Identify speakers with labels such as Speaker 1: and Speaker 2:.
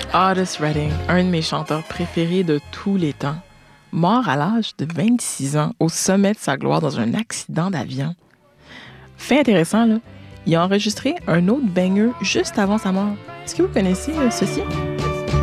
Speaker 1: Otis Redding, un de mes chanteurs préférés de tous les temps, mort à l'âge de 26 ans au sommet de sa gloire dans un accident d'avion. Fait intéressant, là, il a enregistré un autre banger juste avant sa mort. Est-ce que vous connaissez ceci?